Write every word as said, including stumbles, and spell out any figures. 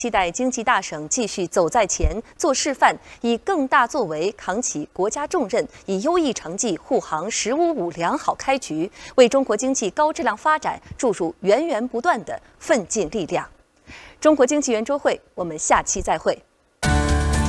期待经济大省继续走在前，做示范，以更大作为扛起国家重任，以优异成绩护航“十五五”良好开局，为中国经济高质量发展注入源源不断的奋进力量。中国经济圆桌会，我们下期再会。